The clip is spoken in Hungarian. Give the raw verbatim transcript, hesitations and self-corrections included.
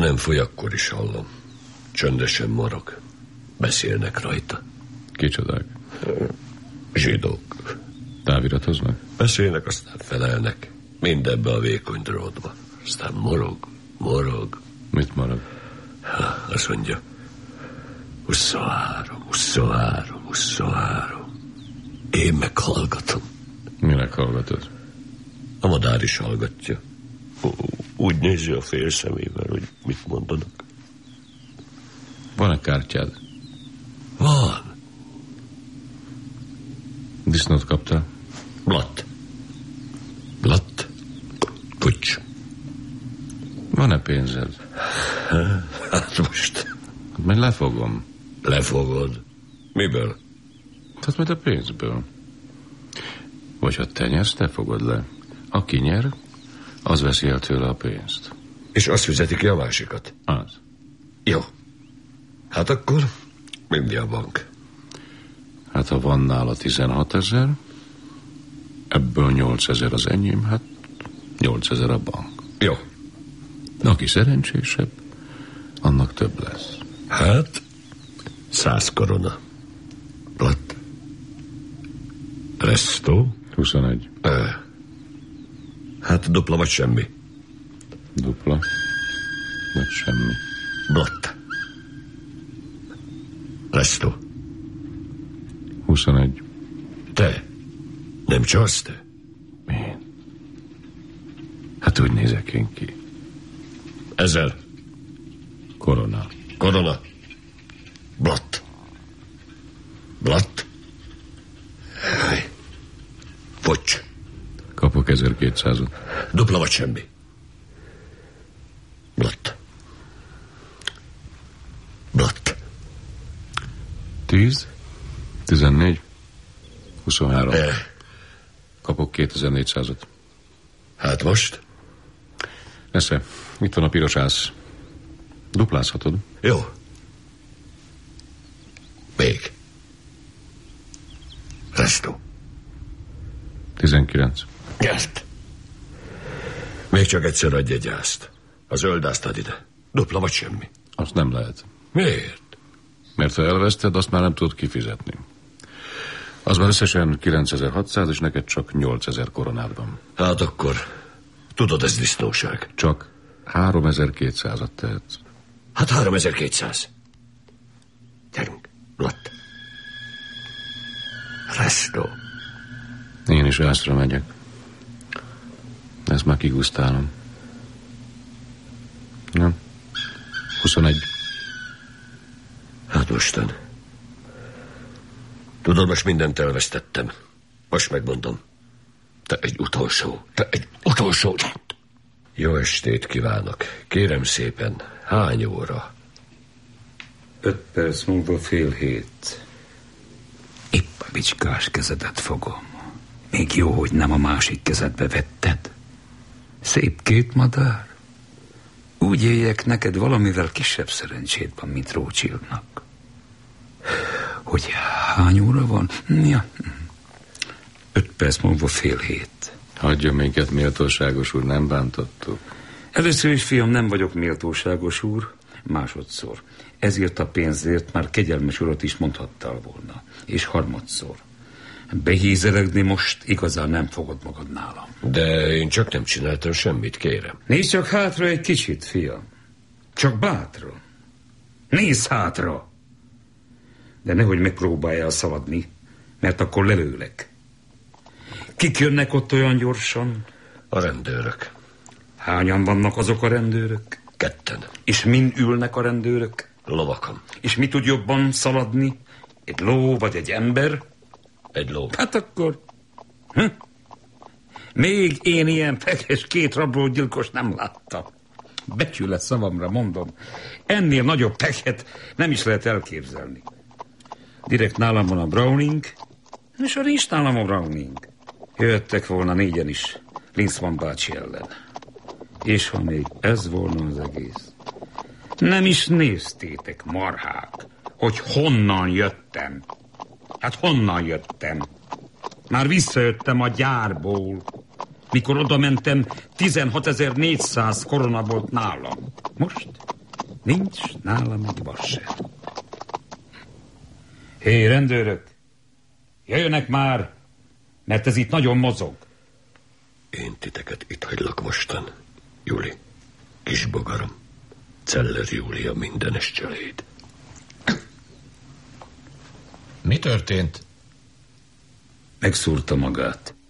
nem foly, akkor is hallom. Csöndesen morog. Beszélnek rajta. Kicsodák? Zsidók. Táviratoznak? Beszélnek, aztán felelnek. Mindebbe a vékony drótba. Aztán morog, morog. Mit morog? Ha, azt mondja, huszonhárom, huszonhárom, huszonhárom. Én meghallgatom. Minek hallgatod? A madár is hallgatja. Úgy nézi a fél szemével, hogy mit mondanak. Van-e kártyád? Van. Disznót kaptál? Blatt. Blatt. Pucs. Van-e pénzed? Hát most. Majd lefogom. Lefogod? Miből? Tehát majd a pénzből. Vagy ha te nyersz, te fogod le. Aki nyer, az veszi el tőle a pénzt. És azt fizeti ki a másikat? Az. Jó. Hát akkor mindjárt a bank. Hát ha van nála tizenhatezer, ebből nyolcezer az enyém, hát nyolcezer a bank. Jó. Aki szerencsésebb, annak több lesz. Hát, száz korona. Blatt. Resto. huszonegy. E. Hát dupla vagy semmi. Dupla. Vagy semmi. Blatt. Resto. huszonegy. Te. Nem csalsz te? Én? Hát úgy nézek én ki. Ezer. Korona. Korona. Blatt. Blatt. Hely. Focs. Kapok ezerkétszázat. Dupla vagy semmi. Blatt. Blatt. Tíz. Tizennégy. Huszonhárom. E. Kapok kétezer-négyszázat. Hát most? Nesze, itt van a piros ász. Duplázhatod. Jó. Még. Resto. Tizenkilenc. Gyert. Még csak egyszer adj egy ászt. A zöld ászt add ide. Dupla vagy semmi. Azt nem lehet. Miért? Mert ha elveszted, azt már nem tudod kifizetni. Az már összesen kilencezer-hatszáz, és neked csak nyolcezer koronád van. Hát akkor, tudod, ez disznóság. Csak háromezer-kétszázat tehetsz. Hát háromezer-kétszáz. Gyerünk, Blatt. Resto. Én is ászra megyek. Ezt már kigusztálom. Nem. huszonegy. Hát mostan. Tudod, most mindent elvesztettem. Most megmondom. Te egy utolsó, te egy utolsó. Jó estét kívánok. Kérem szépen, hány óra? Öt perc múlva fél hét. Épp a bicskás kezedet fogom. Még jó, hogy nem a másik kezedbe vetted. Szép két madár. Úgy éljek, neked valamivel kisebb szerencséd van, mint Rothschildnak. Hogy hány óra van? Ja. Öt perc múlva fél hét. Hagyja minket, méltóságos úr, nem bántottuk. Először is, fiam, nem vagyok méltóságos úr. Másodszor. Ezért a pénzért már kegyelmes urat is mondhattál volna. És harmadszor. Behízelegni most igazán nem fogod magad nálam. De én csak nem csináltam semmit, kérem. Nézd csak hátra egy kicsit, fiam. Csak bátran. Nézz hátra! De nehogy megpróbálj elszaladni, mert akkor lelőlek. Kik jönnek ott olyan gyorsan? A rendőrök. Hányan vannak azok a rendőrök? Ketten. És min ülnek a rendőrök? Lovakon. És mi tud jobban szaladni? Egy ló vagy egy ember? Egy ló. Hát akkor... Hm? Még én ilyen fekes két rablógyilkos nem láttam. Becsület szavamra mondom. Ennél nagyobb peket nem is lehet elképzelni. Direkt nálam van a Browning, és a nincs nálam a Browning. Jöttek volna négyen is Linzmann bácsi ellen. És ha még ez volna az egész. Nem is néztétek, marhák, hogy honnan jöttem. Hát honnan jöttem? Már visszajöttem a gyárból. Mikor oda mentem, tizenhatezer-négyszáz korona volt nálam. Most Nincs nálam egy vas sem. Hé, rendőrök! Jöjjönek már, mert ez itt nagyon mozog. Én titeket itt hagylak mostan, Juli. Kis bogaram. Celler Júlia mindenes cseléd. Mi történt? Megszúrta magát.